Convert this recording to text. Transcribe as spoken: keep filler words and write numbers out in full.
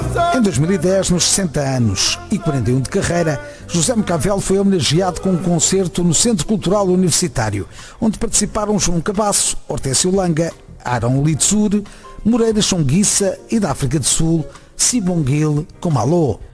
Em dois mil e dez, nos sessenta anos e quarenta e um de carreira, José Mcavel foi homenageado com um concerto no Centro Cultural Universitário, onde participaram João Cabasso, Hortêncio Langa, Aaron Litsur, Moreira Chonguissa e da África do Sul, Sibongil com Malô.